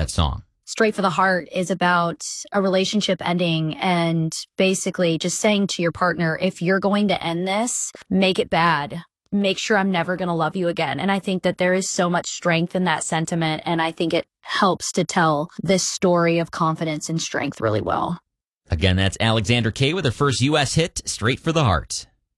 that song? Straight for the Heart is about a relationship ending and basically just saying to your partner, if you're going to end this, make it bad. Make sure I'm never going to love you again. And I think that there is so much strength in that sentiment. And I think it helps to tell this story of confidence and strength really well. Again, that's Alexandra Kay with her first U.S. hit, Straight for the Heart.